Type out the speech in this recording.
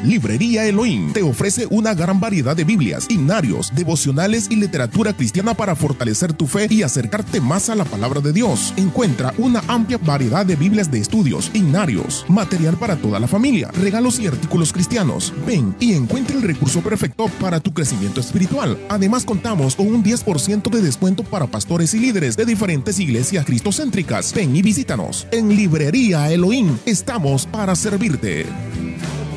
Librería Elohim te ofrece una gran variedad de Biblias, himnarios, devocionales y literatura cristiana para fortalecer tu fe y acercarte más a la palabra de Dios. Encuentra una amplia variedad de Biblias de estudios, himnarios, material para toda la familia, regalos y artículos cristianos. Ven y encuentra el recurso perfecto para tu crecimiento espiritual. Además, contamos con un 10% de descuento para pastores y líderes de diferentes iglesias cristocéntricas. Ven y visítanos. En Librería Elohim estamos para servirte.